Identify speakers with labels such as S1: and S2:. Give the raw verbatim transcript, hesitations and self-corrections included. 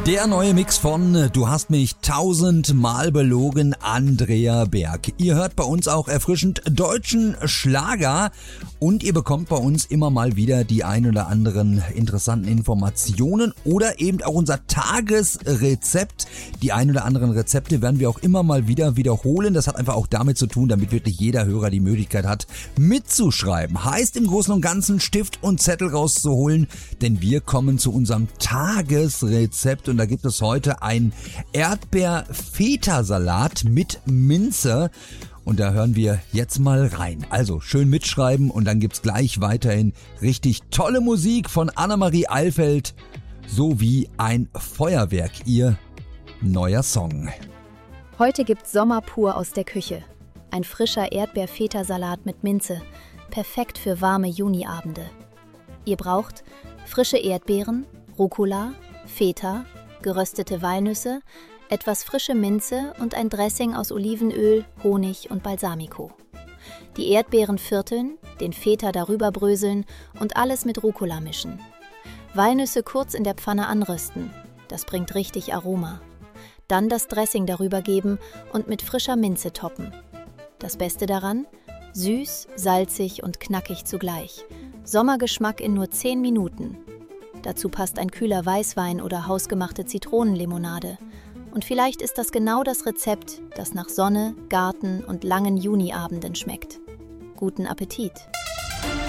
S1: Der neue Mix von Du hast mich tausendmal belogen, Andrea Berg. Ihr hört bei uns auch erfrischend deutschen Schlager und ihr bekommt bei uns immer mal wieder die ein oder anderen interessanten Informationen oder eben auch unser Tagesrezept. Die ein oder anderen Rezepte werden wir auch immer mal wieder wiederholen. Das hat einfach auch damit zu tun, damit wirklich jeder Hörer die Möglichkeit hat, mitzuschreiben. Heißt im Großen und Ganzen Stift und Zettel rauszuholen, denn wir kommen zu unserem Tagesrezept. Und da gibt es heute ein Erdbeer-Feta-Salat mit Minze. Und da hören wir jetzt mal rein. Also schön mitschreiben und dann gibt's gleich weiterhin richtig tolle Musik von Annemarie Eilfeld sowie ein Feuerwerk, ihr neuer Song.
S2: Heute gibt's Sommer pur aus der Küche. Ein frischer Erdbeer-Feta-Salat mit Minze. Perfekt für warme Juniabende. Ihr braucht frische Erdbeeren, Rucola, Feta, geröstete Walnüsse, etwas frische Minze und ein Dressing aus Olivenöl, Honig und Balsamico. Die Erdbeeren vierteln, den Feta darüber bröseln und alles mit Rucola mischen. Walnüsse kurz in der Pfanne anrösten, das bringt richtig Aroma. Dann das Dressing darüber geben und mit frischer Minze toppen. Das Beste daran? Süß, salzig und knackig zugleich. Sommergeschmack in nur zehn Minuten. Dazu passt ein kühler Weißwein oder hausgemachte Zitronenlimonade. Und vielleicht ist das genau das Rezept, das nach Sonne, Garten und langen Juniabenden schmeckt. Guten Appetit!